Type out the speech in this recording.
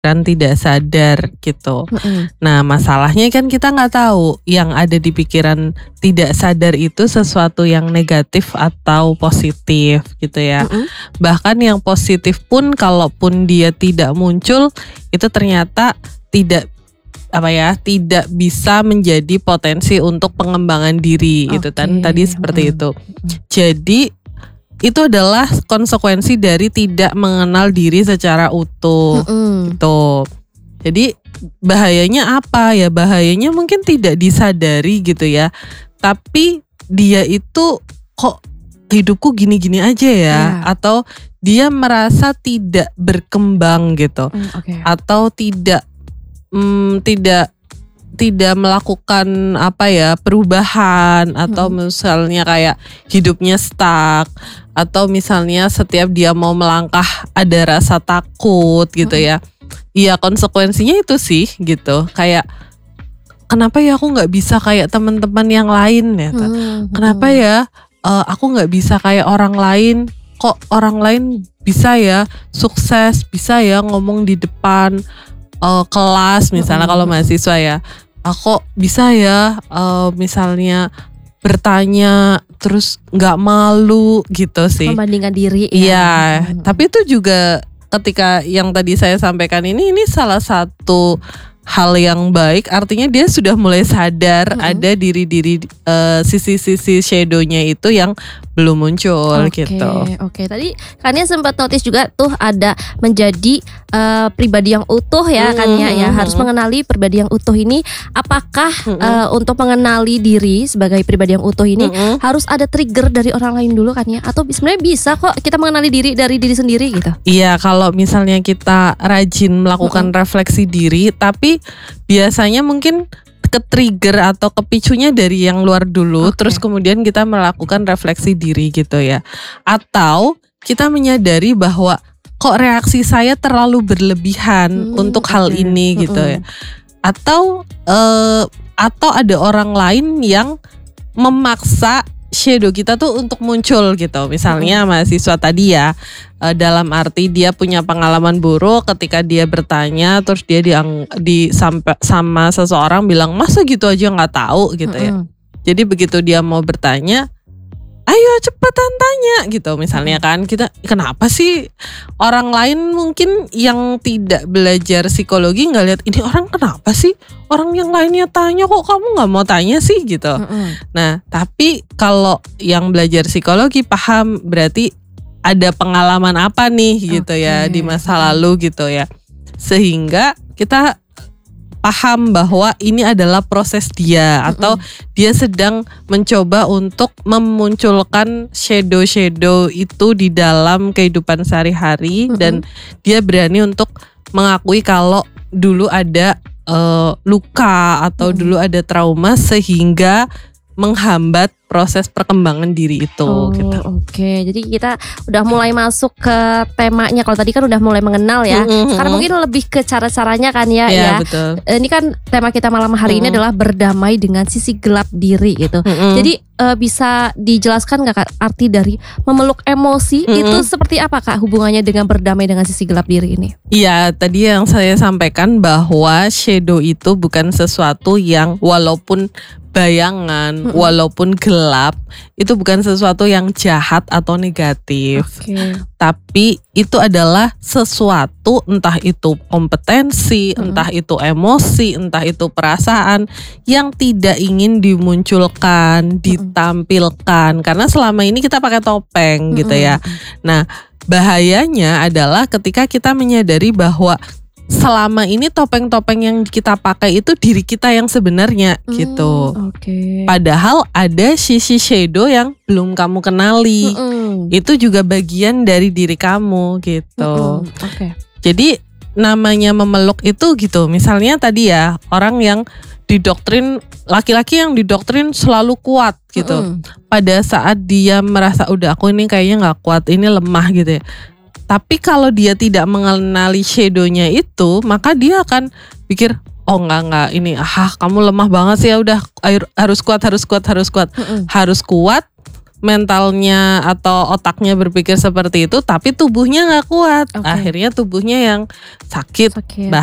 kan tidak sadar gitu. Nah masalahnya kan kita nggak tahu yang ada di pikiran tidak sadar itu sesuatu yang negatif atau positif gitu ya. Bahkan yang positif pun kalaupun dia tidak muncul itu ternyata tidak bisa menjadi potensi untuk pengembangan diri gitu kan tadi seperti itu. Jadi itu adalah konsekuensi dari tidak mengenal diri secara utuh gitu. Jadi bahayanya apa ya? Bahayanya mungkin tidak disadari gitu ya. Tapi dia itu kok hidupku gini-gini aja ya, atau dia merasa tidak berkembang gitu. Atau tidak melakukan perubahan, atau misalnya kayak hidupnya stuck, atau misalnya setiap dia mau melangkah ada rasa takut gitu ya. Iya konsekuensinya itu sih gitu, kayak kenapa ya aku nggak bisa kayak teman-teman yang lain ya, kenapa ya aku nggak bisa kayak orang lain, kok orang lain bisa ya sukses, bisa ya ngomong di depan kelas misalnya kalau mahasiswa ya, aku bisa ya misalnya bertanya terus nggak malu gitu sih. Membandingkan diri ya. Iya, tapi itu juga ketika yang tadi saya sampaikan ini salah satu hal yang baik, artinya dia sudah mulai sadar ada diri-diri sisi-sisi shadownya itu yang belum muncul gitu. Oke, tadi Kania sempat notice juga tuh ada menjadi pribadi yang utuh ya Kania ya, harus mengenali pribadi yang utuh ini. Apakah untuk mengenali diri sebagai pribadi yang utuh ini harus ada trigger dari orang lain dulu Kania, atau sebenarnya bisa kok kita mengenali diri dari diri sendiri gitu? Iya, kalau misalnya kita rajin melakukan refleksi diri, tapi biasanya mungkin ke-trigger atau kepicunya dari yang luar dulu, terus kemudian kita melakukan refleksi diri gitu ya. Atau kita menyadari bahwa kok reaksi saya terlalu berlebihan untuk hal ini gitu ya. Atau ada orang lain yang memaksa shadow kita tuh untuk muncul gitu. Misalnya mahasiswa tadi ya, dalam arti dia punya pengalaman buruk ketika dia bertanya, terus dia sama seseorang bilang masa gitu aja nggak tahu gitu ya. Jadi begitu dia mau bertanya, ayo cepetan tanya gitu misalnya kan. Kita kenapa sih orang lain mungkin yang tidak belajar psikologi nggak lihat ini orang kenapa sih orang yang lainnya tanya kok kamu nggak mau tanya sih gitu. Nah tapi kalau yang belajar psikologi paham berarti ada pengalaman apa nih gitu ya di masa lalu gitu ya, sehingga kita paham bahwa ini adalah proses dia, atau dia sedang mencoba untuk memunculkan shadow itu di dalam kehidupan sehari-hari, dan dia berani untuk mengakui kalau dulu ada luka atau dulu ada trauma sehingga menghambat proses perkembangan diri itu gitu. Oke, jadi kita udah mulai masuk ke temanya. Kalau tadi kan udah mulai mengenal ya. Sekarang mungkin lebih ke cara-caranya kan ya. Betul. Ini kan tema kita malam hari ini adalah berdamai dengan sisi gelap diri gitu. Jadi bisa dijelaskan gak Kak arti dari memeluk emosi itu seperti apa Kak hubungannya dengan berdamai dengan sisi gelap diri ini? Iya, tadi yang saya sampaikan bahwa shadow itu bukan sesuatu yang walaupun bayangan, walaupun gelap, itu bukan sesuatu yang jahat atau negatif. Tapi itu adalah sesuatu, entah itu kompetensi, entah itu emosi, entah itu perasaan yang tidak ingin dimunculkan, ditampilkan, karena selama ini kita pakai topeng gitu ya. Nah, bahayanya adalah ketika kita menyadari bahwa selama ini topeng-topeng yang kita pakai itu diri kita yang sebenarnya gitu. Padahal ada sisi shadow yang belum kamu kenali. Itu juga bagian dari diri kamu gitu. Jadi namanya memeluk itu gitu. Misalnya tadi ya, orang yang didoktrin, laki-laki yang didoktrin selalu kuat gitu. Pada saat dia merasa udah aku ini kayaknya gak kuat, ini lemah gitu ya. Tapi kalau dia tidak mengenali shadownya itu, maka dia akan pikir, oh enggak ini, kamu lemah banget sih ya udah harus kuat. Harus kuat, mentalnya atau otaknya berpikir seperti itu, tapi tubuhnya nggak kuat. Oke. Akhirnya tubuhnya yang sakit, Sakit.